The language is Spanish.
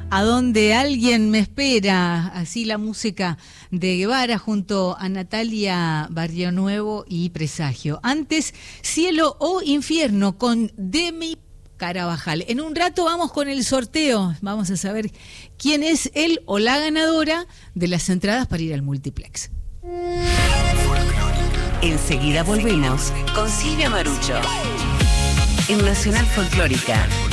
A donde alguien me espera, así la música de Guevara junto a Natalia Barrionuevo y Presagio. Antes, Cielo o Infierno con Demi Carabajal. En un rato vamos con el sorteo, vamos a saber quién es él o la ganadora de las entradas para ir al multiplex. Enseguida volvemos con Silvia Marucho en Nacional Folclórica.